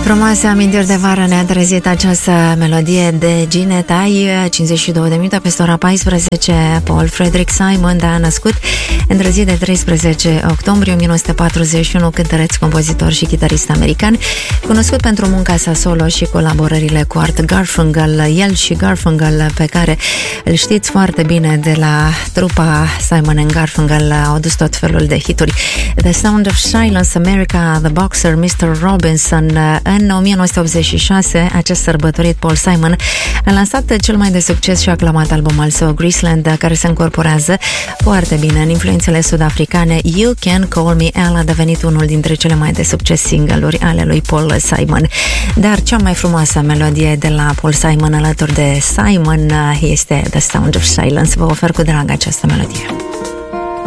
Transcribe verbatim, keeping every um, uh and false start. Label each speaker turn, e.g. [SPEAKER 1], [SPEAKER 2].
[SPEAKER 1] Frumoase amintiri de vară ne-a trezit această melodie de Gene Tai, cincizeci și două de minute peste ora paisprezece. Paul Frederick Simon a născut într-o zi de treisprezece octombrie o mie nouă sute patruzeci și unu, cântăreț, compozitor și chitarist american, cunoscut pentru munca sa solo și colaborările cu Art Garfunkel. El și Garfunkel, pe care îl știți foarte bine de la trupa Simon and Garfunkel, au adus tot felul de hituri. The Sound of Silence, America, The Boxer, mister Robinson. În o mie nouă sute optzeci și șase, acest sărbătorit Paul Simon a lansat cel mai de succes și aclamat album al său, Graceland, care se încorporează foarte bine în influențele sud-africane. You Can Call Me Al a devenit unul dintre cele mai de succes single-uri ale lui Paul Simon. Dar cea mai frumoasă melodie de la Paul Simon alături de Simon este The Sound of Silence. Vă ofer cu drag această melodie.